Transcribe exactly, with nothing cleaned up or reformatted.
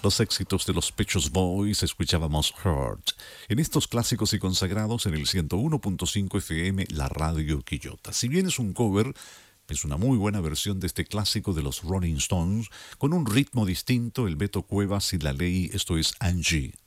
los éxitos de los Pet Shop Boys, escuchábamos Hurt. En estos clásicos y consagrados en el ciento uno punto cinco F M, la radio Quillota. Si bien es un cover, es una muy buena versión de este clásico de los Rolling Stones, con un ritmo distinto, el Beto Cuevas y la Ley, esto es Angie.